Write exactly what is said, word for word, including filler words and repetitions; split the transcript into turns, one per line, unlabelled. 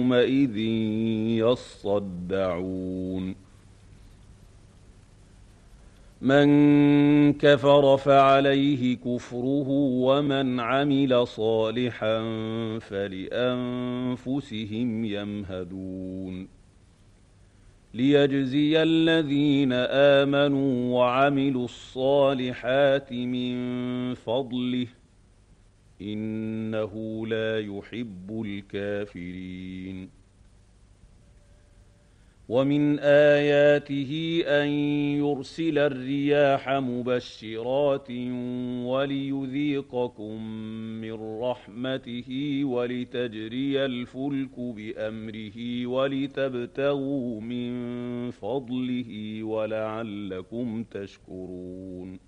يومئذ يصدعون من كفر فعليه كفره ومن عمل صالحا فلأنفسهم يمهدون ليجزي الذين آمنوا وعملوا الصالحات من فضله إنه لا يحب الكافرين ومن آياته أن يرسل الرياح مبشرات وليذيقكم من رحمته ولتجري الفلك بأمره ولتبتغوا من فضله ولعلكم تشكرون